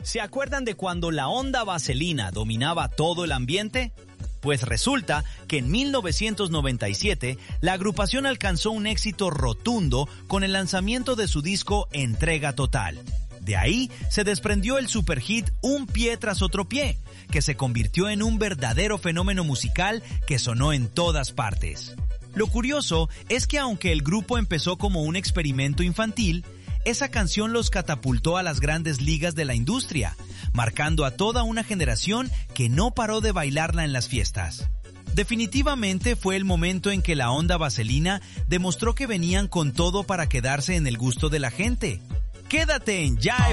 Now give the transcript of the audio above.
¿Se acuerdan de cuando la onda vaselina dominaba todo el ambiente? Pues resulta que en 1997 la agrupación alcanzó un éxito rotundo con el lanzamiento de su disco Entrega Total. De ahí se desprendió el superhit Un pie tras otro pie, que se convirtió en un verdadero fenómeno musical que sonó en todas partes. Lo curioso es que aunque el grupo empezó como un experimento infantil, esa canción los catapultó a las grandes ligas de la industria, marcando a toda una generación que no paró de bailarla en las fiestas. Definitivamente fue el momento en que la onda vaselina demostró que venían con todo para quedarse en el gusto de la gente. Quédate en Ya